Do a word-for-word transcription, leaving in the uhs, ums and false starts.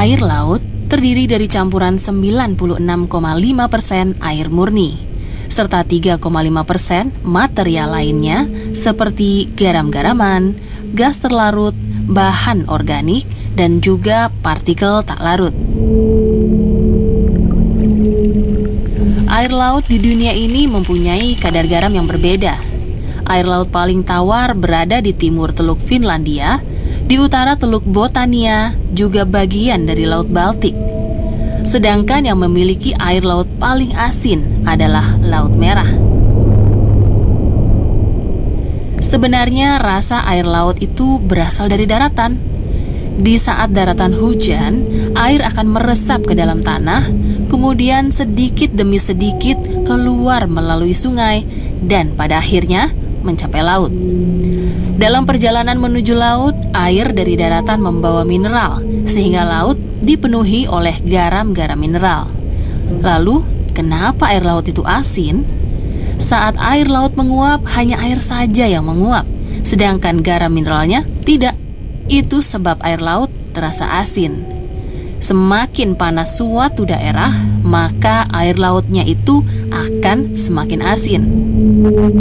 Air laut terdiri dari campuran sembilan puluh enam koma lima persen air murni, serta tiga koma lima persen material lainnya seperti garam-garaman, gas terlarut, bahan organik, dan juga partikel tak larut. Air laut di dunia ini mempunyai kadar garam yang berbeda. Air laut paling tawar berada di timur Teluk Finlandia, di utara Teluk Botania, juga bagian dari Laut Baltik. Sedangkan yang memiliki air laut paling asin adalah Laut Merah. Sebenarnya rasa air laut itu berasal dari daratan. Di saat daratan hujan, air akan meresap ke dalam tanah, kemudian sedikit demi sedikit keluar melalui sungai, dan pada akhirnya mencapai laut. Dalam perjalanan menuju laut, air dari daratan membawa mineral, sehingga laut dipenuhi oleh garam-garam mineral. Lalu, kenapa air laut itu asin? Saat air laut menguap, hanya air saja yang menguap, sedangkan garam mineralnya tidak. Itu sebab air laut terasa asin. Semakin panas suatu daerah, maka air lautnya itu akan semakin asin.